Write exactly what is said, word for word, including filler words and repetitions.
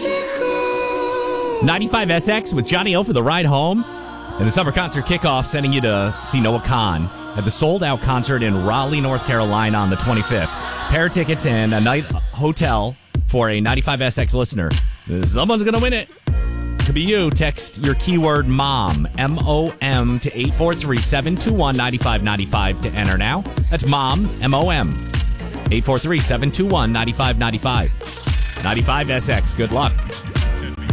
ninety-five S X with Johnny O for the ride home. And the summer concert kickoff sending you to see Noah Kahan at the sold-out concert in Raleigh, North Carolina on the twenty-fifth. Pair of tickets and a night hotel for a ninety-five S X listener. Someone's going to win it. Could be you. Text your keyword MOM, M O M, to eight four three, seven two one, nine five nine five to enter now. That's MOM, M O M, eight four three, seven two one, nine five nine five. ninety-five S X. Good luck.